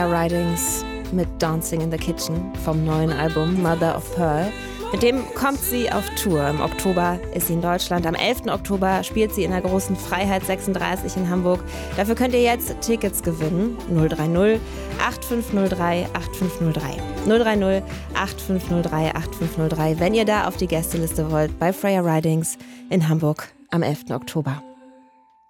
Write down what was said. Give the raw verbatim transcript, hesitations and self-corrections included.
Ridings mit Dancing in the Kitchen vom neuen Album Mother of Pearl. Mit dem kommt sie auf Tour. Im Oktober ist sie in Deutschland. Am elften Oktober spielt sie in der großen Freiheit sechsunddreißig in Hamburg. Dafür könnt ihr jetzt Tickets gewinnen. null drei null acht fünf null drei acht fünf null drei. null drei null acht fünf null drei acht fünf null drei, wenn ihr da auf die Gästeliste wollt bei Freya Ridings in Hamburg am elften Oktober.